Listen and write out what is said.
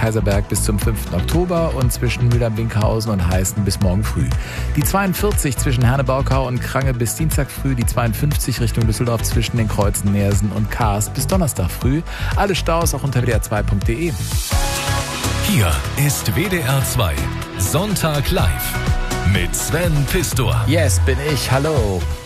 Kaiserberg bis zum 5. Oktober und zwischen Mülheim-Winkhausen und Heißen bis morgen früh. Die 42 zwischen Herne-Baukau und Krange bis Dienstag früh, die 52 Richtung Düsseldorf zwischen den Kreuzen Neersen und Kaas bis Donnerstag früh. Alle Staus auch unter wdr2.de. Hier ist WDR 2 Sonntag live mit Sven Pistor. Yes, bin ich. Hallo.